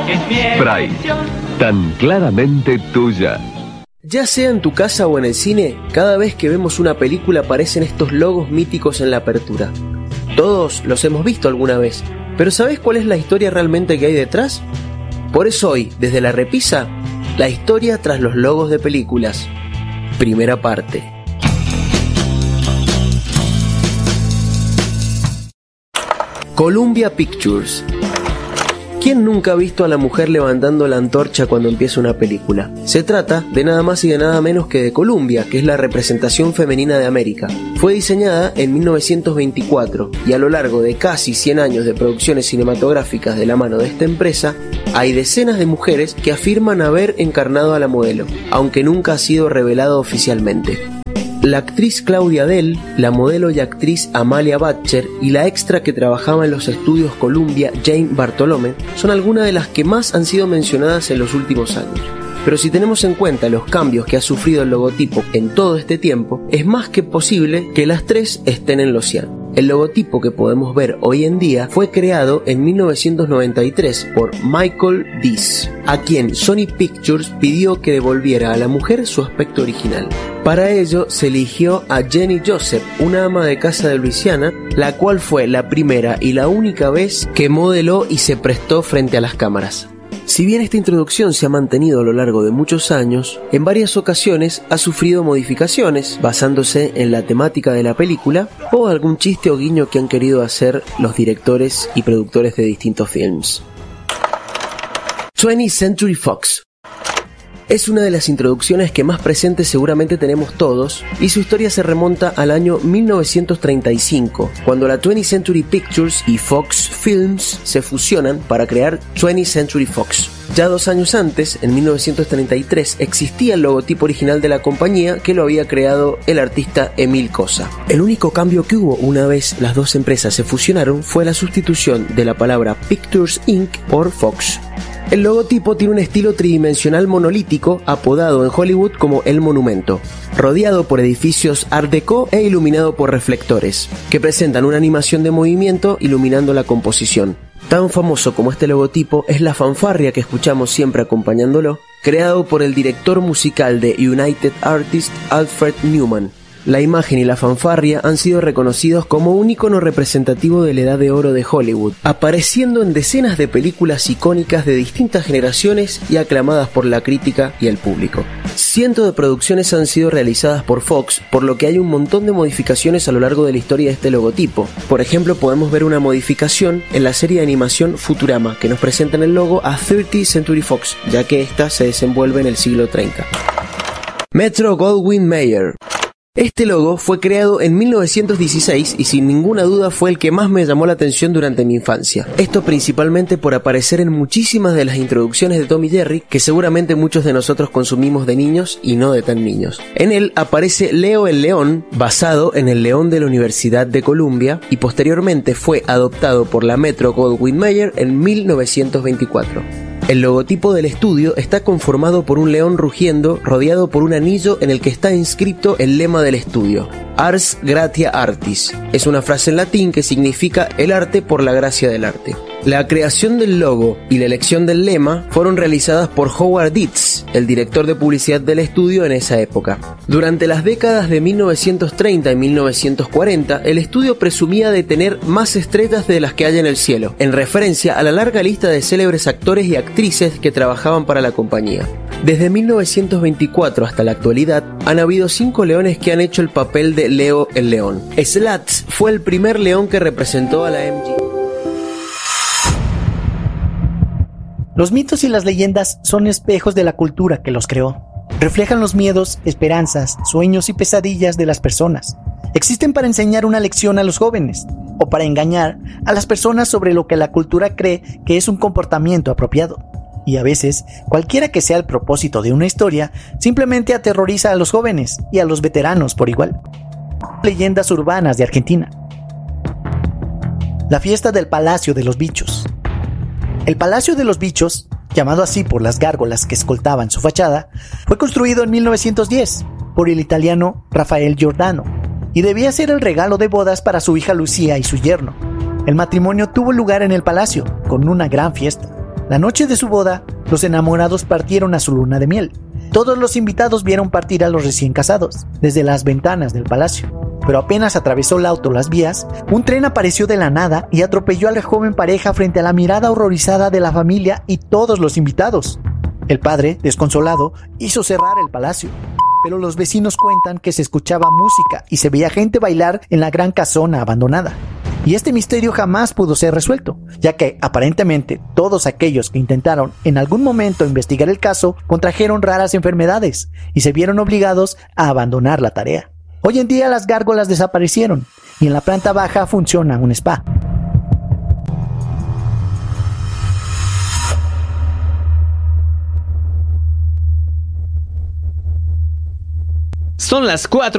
Fray, tan claramente tuya. Ya sea en tu casa o en el cine, cada vez que vemos una película aparecen estos logos míticos en la apertura. Todos los hemos visto alguna vez, pero ¿sabes cuál es la historia realmente que hay detrás? Por eso hoy, desde La Repisa, la historia tras los logos de películas. Primera parte. Columbia Pictures. ¿Quién nunca ha visto a la mujer levantando la antorcha cuando empieza una película? Se trata de nada más y de nada menos que de Columbia, que es la representación femenina de América. Fue diseñada en 1924 y a lo largo de casi 100 años de producciones cinematográficas de la mano de esta empresa, hay decenas de mujeres que afirman haber encarnado a la modelo, aunque nunca ha sido revelado oficialmente. La actriz Claudia Dell, la modelo y actriz Amalia Butcher y la extra que trabajaba en los estudios Columbia, Jane Bartolome, son algunas de las que más han sido mencionadas en los últimos años. Pero si tenemos en cuenta los cambios que ha sufrido el logotipo en todo este tiempo, es más que posible que las tres estén en lo cierto. El logotipo que podemos ver hoy en día fue creado en 1993 por Michael Dees, a quien Sony Pictures pidió que devolviera a la mujer su aspecto original. Para ello se eligió a Jenny Joseph, una ama de casa de Luisiana, la cual fue la primera y la única vez que modeló y se prestó frente a las cámaras. Si bien esta introducción se ha mantenido a lo largo de muchos años, en varias ocasiones ha sufrido modificaciones basándose en la temática de la película o algún chiste o guiño que han querido hacer los directores y productores de distintos films. 20th Century Fox es una de las introducciones que más presentes seguramente tenemos todos, y su historia se remonta al año 1935, cuando la 20th Century Pictures y Fox Films se fusionan para crear 20th Century Fox. Ya 2 años antes, en 1933, existía el logotipo original de la compañía que lo había creado el artista Emil Cosa. El único cambio que hubo una vez las dos empresas se fusionaron fue la sustitución de la palabra Pictures Inc. por Fox. El logotipo tiene un estilo tridimensional monolítico apodado en Hollywood como El Monumento, rodeado por edificios Art Deco e iluminado por reflectores, que presentan una animación de movimiento iluminando la composición. Tan famoso como este logotipo es la fanfarria que escuchamos siempre acompañándolo, creado por el director musical de United Artists Alfred Newman. La imagen y la fanfarria han sido reconocidos como un ícono representativo de la edad de oro de Hollywood, apareciendo en decenas de películas icónicas de distintas generaciones y aclamadas por la crítica y el público. Cientos de producciones han sido realizadas por Fox, por lo que hay un montón de modificaciones a lo largo de la historia de este logotipo. Por ejemplo, podemos ver una modificación en la serie de animación Futurama, que nos presenta en el logo a 30th Century Fox, ya que esta se desenvuelve en el siglo 30. Metro-Goldwyn-Mayer. Este logo fue creado en 1916 y sin ninguna duda fue el que más me llamó la atención durante mi infancia. Esto principalmente por aparecer en muchísimas de las introducciones de Tom y Jerry que seguramente muchos de nosotros consumimos de niños y no de tan niños. En él aparece Leo el León, basado en el león de la Universidad de Columbia, y posteriormente fú adoptado por la Metro-Goldwyn-Mayer en 1924. El logotipo del estudio está conformado por un león rugiendo rodeado por un anillo en el que está inscrito el lema del estudio, Ars Gratia Artis. Es una frase en latín que significa el arte por la gracia del arte. La creación del logo y la elección del lema fueron realizadas por Howard Dietz, el director de publicidad del estudio en esa época. Durante las décadas de 1930 y 1940, el estudio presumía de tener más estrellas de las que hay en el cielo, en referencia a la larga lista de célebres actores y actrices que trabajaban para la compañía. Desde 1924 hasta la actualidad, han habido 5 leones que han hecho el papel de Leo el León. Slats fue el primer león que representó a la MG. Los mitos y las leyendas son espejos de la cultura que los creó. Reflejan los miedos, esperanzas, sueños y pesadillas de las personas. Existen para enseñar una lección a los jóvenes o para engañar a las personas sobre lo que la cultura cree que es un comportamiento apropiado. Y a veces, cualquiera que sea el propósito de una historia, simplemente aterroriza a los jóvenes y a los veteranos por igual. Leyendas urbanas de Argentina. La fiesta del Palacio de los Bichos. El Palacio de los Bichos, llamado así por las gárgolas que escoltaban su fachada, fue construido en 1910 por el italiano Rafael Giordano y debía ser el regalo de bodas para su hija Lucía y su yerno. El matrimonio tuvo lugar en el palacio, con una gran fiesta. La noche de su boda, los enamorados partieron a su luna de miel. Todos los invitados vieron partir a los recién casados, desde las ventanas del palacio. Pero apenas atravesó el auto las vías, un tren apareció de la nada y atropelló a la joven pareja frente a la mirada horrorizada de la familia y todos los invitados. El padre, desconsolado, hizo cerrar el palacio. Pero los vecinos cuentan que se escuchaba música y se veía gente bailar en la gran casona abandonada. Y este misterio jamás pudo ser resuelto, ya que aparentemente todos aquellos que intentaron en algún momento investigar el caso contrajeron raras enfermedades y se vieron obligados a abandonar la tarea. Hoy en día las gárgolas desaparecieron y en la planta baja funciona un spa. Son las 4